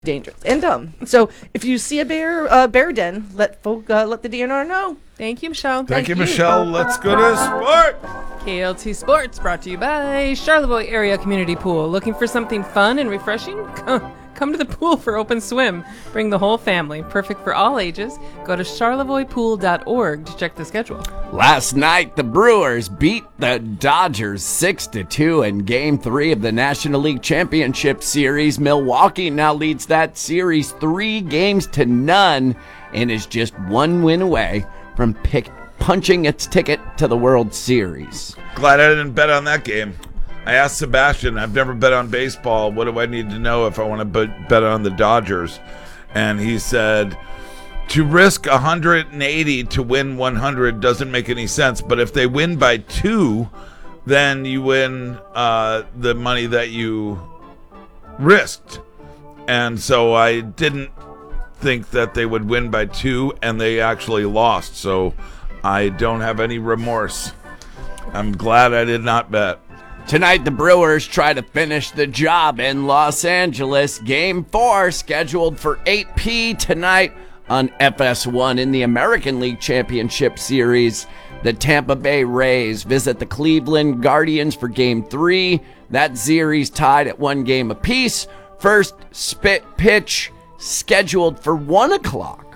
dangerous and dumb. So if you see a bear den, let the DNR know. Thank you, Michelle. Thank you, Michelle. Let's go to sport. KLT Sports brought to you by Charlevoix Area Community Pool. Looking for something fun and refreshing? Come to the pool for open swim. Bring the whole family. Perfect for all ages. Go to charlevoixpool.org to check the schedule. Last night, the Brewers beat the Dodgers 6-2 in Game 3 of the National League Championship Series. Milwaukee now leads that series 3-0 and is just one win away from punching its ticket to the World Series. Glad I didn't bet on that game. I asked Sebastian, I've never bet on baseball. What do I need to know if I want to bet on the Dodgers? And he said, to risk 180 to win 100 doesn't make any sense. But if they win by 2, then you win the money that you risked. And so I didn't think that they would win by 2, and they actually lost. So I don't have any remorse. I'm glad I did not bet. Tonight, the Brewers try to finish the job in Los Angeles. Game 4 scheduled for 8 p.m. tonight on FS1 in the American League Championship Series. The Tampa Bay Rays visit the Cleveland Guardians for Game 3. That series tied at 1 game apiece. First pitch scheduled for 1 o'clock.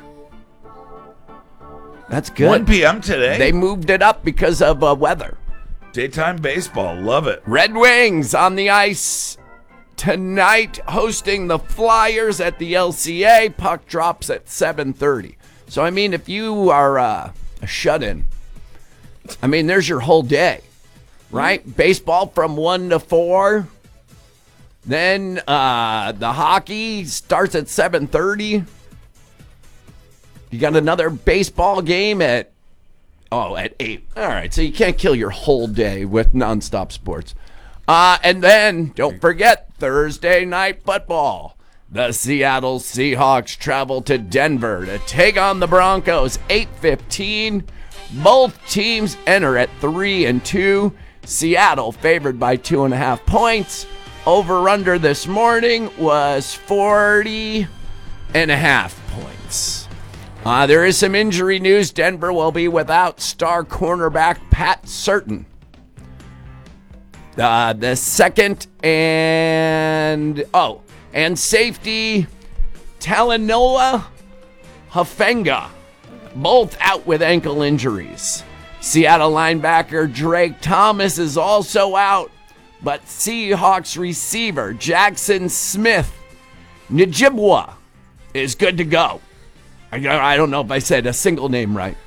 That's good. 1 p.m. today? They moved it up because of weather. Daytime baseball. Love it. Red Wings on the ice tonight, hosting the Flyers at the LCA. Puck drops at 7:30. So, I mean, if you are a shut-in, I mean, there's your whole day, right? Baseball from 1 to 4. Then the hockey starts at 7:30. You got another baseball game at 8. All right, so you can't kill your whole day with nonstop sports. And then, don't forget, Thursday night football. The Seattle Seahawks travel to Denver to take on the Broncos, 8:15. Both teams enter at 3-2. Seattle favored by 2.5 points. Over-under this morning was 40.5 points. There is some injury news. Denver will be without star cornerback Pat Surtain. The second and safety Talanoa Hufanga, both out with ankle injuries. Seattle linebacker Drake Thomas is also out, but Seahawks receiver Jackson Smith-Njigba is good to go. I don't know if I said a single name right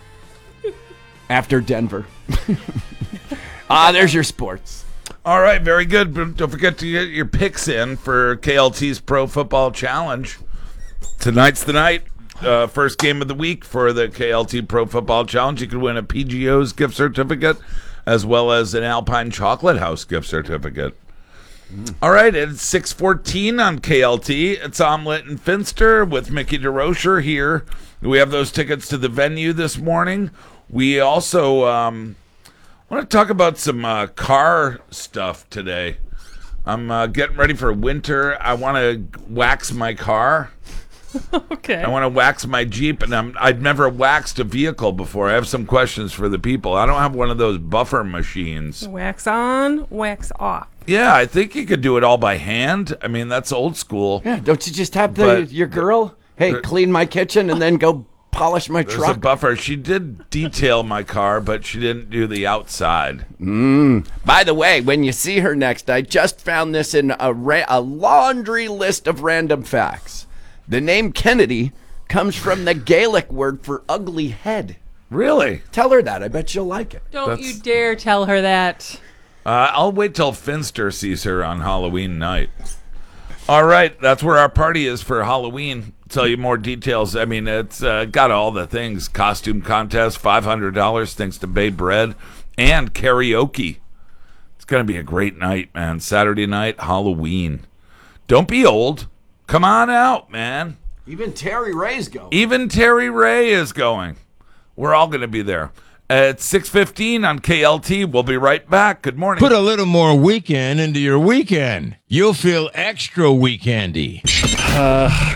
after Denver. There's your sports. All right, very good. But don't forget to get your picks in for KLT's Pro Football Challenge. Tonight's the night. First game of the week for the KLT Pro Football Challenge. You could win a PGO's gift certificate as well as an Alpine Chocolate House gift certificate. All right, it's 6:14 on KLT. It's Omelette and Finster with Mickey DeRocher here. We have those tickets to the venue this morning. We also want to talk about some car stuff today. I'm getting ready for winter. I want to wax my car. Okay. I want to wax my Jeep, and I've never waxed a vehicle before. I have some questions for the people. I don't have one of those buffer machines. Wax on, wax off. Yeah, I think you could do it all by hand. I mean, that's old school. Yeah, don't you just have your girl, clean my kitchen and then go polish my truck? There's a buffer. She did detail my car, but she didn't do the outside. By the way, when you see her next, I just found this in a laundry list of random facts. The name Kennedy comes from the Gaelic word for ugly head. Really? Tell her that. I bet she'll like it. Don't you dare tell her that. I'll wait till Finster sees her on Halloween night. All right, that's where our party is for Halloween. Tell you more details. I mean, it's got all the things. Costume contest, $500 thanks to Bay Bread, and karaoke. It's going to be a great night, man. Saturday night, Halloween. Don't be old. Come on out, man. Even Terry Ray's going. Even Terry Ray is going. We're all going to be there. at 6:15 on KLT. We'll be right back. Good morning. Put a little more weekend into your weekend. You'll feel extra weekendy.